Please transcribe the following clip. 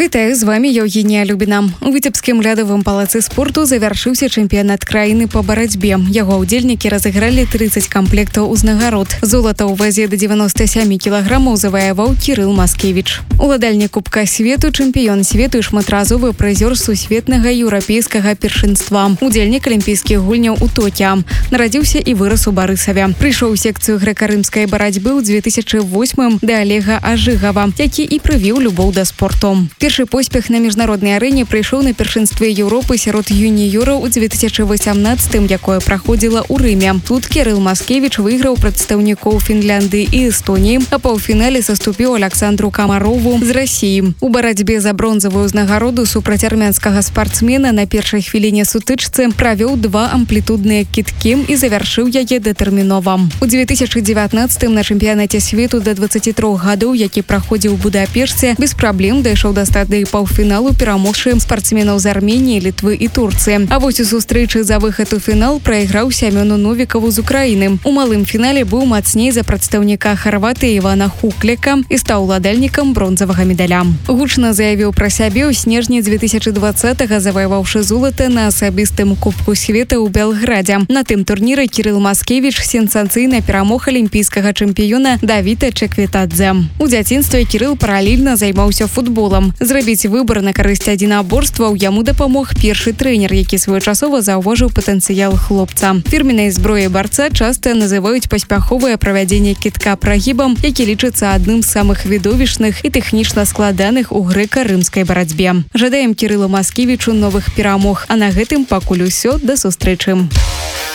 Вітаю, з вами Євгенія Любіна. У Віцебскім лядовым палацы спорту завяршыўся чэмпіянат краіны па барацьбе. Яго ўдзельнікі разыгралі 30 камплектаў узнагарод. Золата ў вазе да 97 кілаграмаў заваяваў Кірыл Маскевіч. Уладальнік Кубка свету, чэмпіён свету і шматразовы прызёр сусветнага еўрапейскага першынства. Удзельнік алімпійскіх гульняў у Токіа. Нарадзіўся і вырас у Барысаве. Прыйшоў у секцыю грэка-рымскай барацьбы ў 2008 да Олега Ажыгава, які і прывіў любоў да спорту. Першы поспех на міжнароднай арэне прыйшоў на першынстве Еўропы сярод юніёраў у 2018, якое праходзіла ў Рыме. Тут Кірыл Маскевіч выйграў прадстаўнікоў Фінляндыі і Эстоніі, а паўфінале саступіў Александру Камарову з Расіі. У барацьбе за бронзавую ўзнагароду супраць армянскага спартсмена на першай хвіліне сутычцы правёў 2 амплітудныя кідкі і завяршыў яе дэтэрмінова. У 2019 на чэмпіянаце свету да 23 гадоў, які праходзіў у Будапешце, без праблем дайшоў да стадыі паўфіналу, перамогшы спартсменаў з Арменіі, Літвы і Турцыі. А вось у сустрэчы за выхад у фінал прайграў Сямёну Новікаву з Украіны. У малым фінале быў мацней за прадстаўніка Харватыі Івана Хукліка і стаў уладальнікам бронзавага медаля. Гучна заявіў пра сябе ў снежні 2020-го, заваяваўшы золата на асабістым Кубку света ў Белградзе. На тым турніры Кірыл Маскевіч сенсацыйна перамог алімпійскага чэмпіёна Давіда Чекветадзе. У дзяцінстве Кірыл паралельна займаўся футболам. Зрабіць выбар на карысць адзінаборстваў яму дапамог першы трэнер, які своечасова заўважыў патэнцыял хлопца. Фірменнай зброяй барца часта называюць паспяховае правядзенне кідка прагібам, які лічыцца адным з самых відовішчных і тэхнічна складаных у грэка-рымскай барацьбе. Жадаем Кірылу Маскевічу новых перамог, а на гэтым пакуль усё, да сустрэчы.